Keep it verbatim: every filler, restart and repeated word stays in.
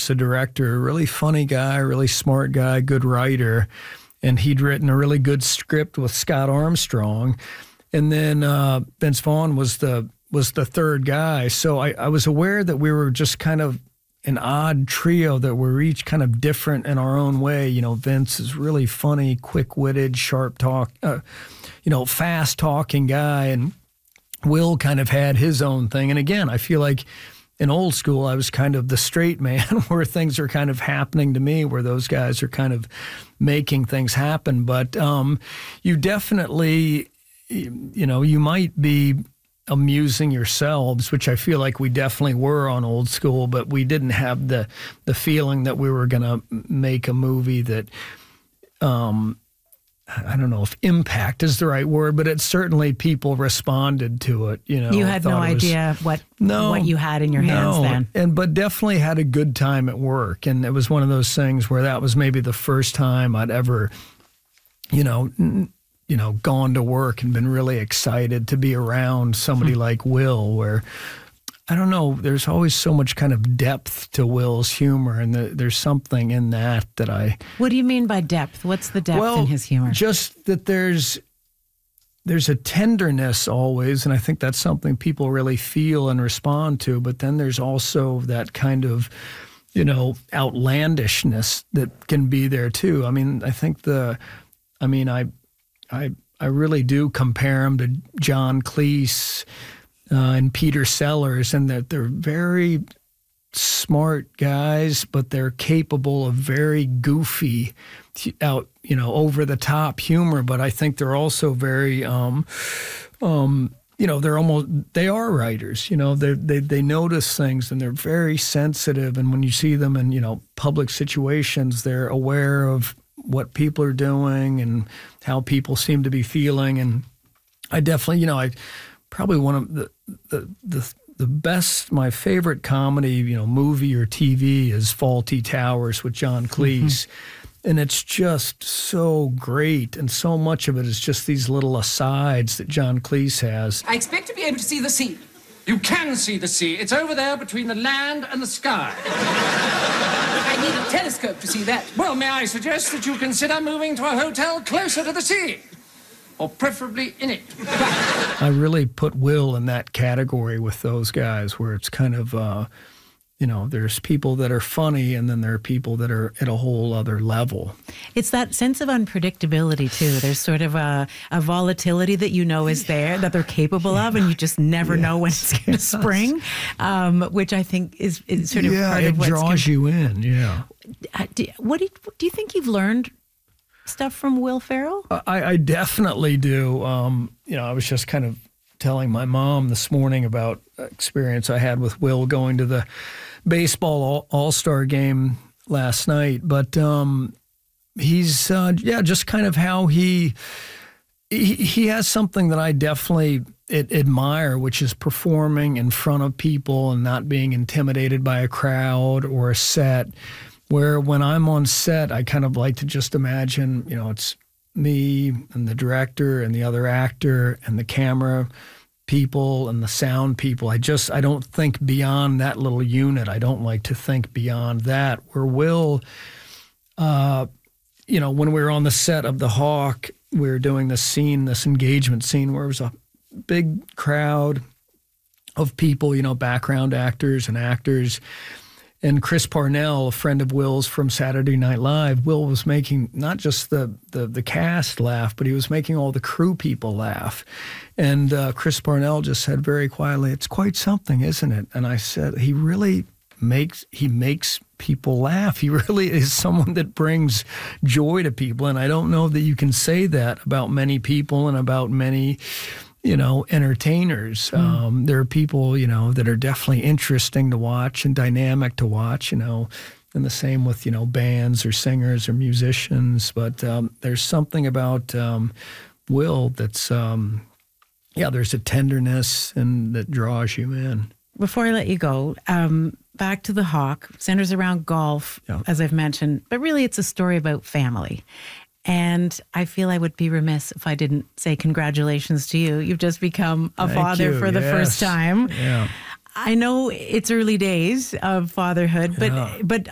Morris, the director, a really funny guy, really smart guy, good writer. And he'd written a really good script with Scott Armstrong. And then uh, Vince Vaughn was the was the third guy. So I, I was aware that we were just kind of an odd trio, that we're each kind of different in our own way. You know, Vince is really funny, quick-witted, sharp talk, uh, you know, fast-talking guy. And Will kind of had his own thing. And again, I feel like in Old School, I was kind of the straight man where things are kind of happening to me, where those guys are kind of making things happen. But um, you definitely, you know, you might be amusing yourselves, which I feel like we definitely were on Old School, but we didn't have the the feeling that we were going to make a movie that, um, I don't know if impact is the right word, but it certainly people responded to it. You know, you had no idea what no, what you had in your hands no, then, and but definitely had a good time at work, and it was one of those things where that was maybe the first time I'd ever, you know. N- you know, gone to work and been really excited to be around somebody hmm. like Will, where, I don't know, there's always so much kind of depth to Will's humor, and the, there's something in that that I... What do you mean by depth? What's the depth well, in his humor? Just that there's there's a tenderness always, and I think that's something people really feel and respond to, but then there's also that kind of, you know, outlandishness that can be there too. I mean, I think the, I mean, I... I I really do compare him to John Cleese uh, and Peter Sellers, and that they're very smart guys, but they're capable of very goofy, out you know, over the top humor. But I think they're also very, um, um, you know, they're almost they are writers. You know, they they they notice things, and they're very sensitive. And when you see them in, you know, public situations, they're aware of what people are doing and how people seem to be feeling. And I definitely, you know, I probably one of the, the, the, the best, my favorite comedy, you know, movie or T V is Fawlty Towers with John Cleese. Mm-hmm. And it's just so great. And so much of it is just these little asides that John Cleese has. I expect to be able to see the sea. You can see the sea. It's over there between the land and the sky. I need a telescope to see that. Well, may I suggest that you consider moving to a hotel closer to the sea? Or preferably in it. I really put Will in that category with those guys, where it's kind of, uh, you know, there's people that are funny, and then there are people that are at a whole other level. It's that sense of unpredictability, too. There's sort of a, a volatility that you know is there, that they're capable yeah. of, and you just never yes. know when it's going to spring, um, which I think is, is sort of yeah, part of what's... Yeah, it draws you in, yeah. Uh, do, what do you, do you think you've learned stuff from Will Ferrell? I, I definitely do. Um, you know, I was just kind of telling my mom this morning about experience I had with Will going to the baseball all-star game last night. But um, he's, uh, yeah, just kind of how he, he, he has something that I definitely admire, which is performing in front of people and not being intimidated by a crowd or a set, where when I'm on set, I kind of like to just imagine, you know, it's me and the director and the other actor and the camera people and the sound people. I just, I don't think beyond that little unit. I don't like to think beyond that. Where Will, uh, you know, when we were on the set of The Hawk, we were doing this scene, this engagement scene where it was a big crowd of people, you know, background actors and actors. And Chris Parnell, a friend of Will's from Saturday Night Live, Will was making not just the, the, the cast laugh, but he was making all the crew people laugh. And uh, Chris Parnell just said very quietly, "It's quite something, isn't it?" And I said, he really makes, he makes people laugh. He really is someone that brings joy to people. And I don't know that you can say that about many people and about many, you know, entertainers. Mm. Um, there are people, you know, that are definitely interesting to watch and dynamic to watch, you know, and the same with, you know, bands or singers or musicians. But um, there's something about um, Will that's, um, yeah, there's a tenderness and that draws you in. Before I let you go, um, back to The Hawk, centers around golf, yeah. as I've mentioned, but really it's a story about family. And I feel I would be remiss if I didn't say congratulations to you. You've just become a Thank father you. for the yes. first time. Yeah. I know it's early days of fatherhood, but yeah. but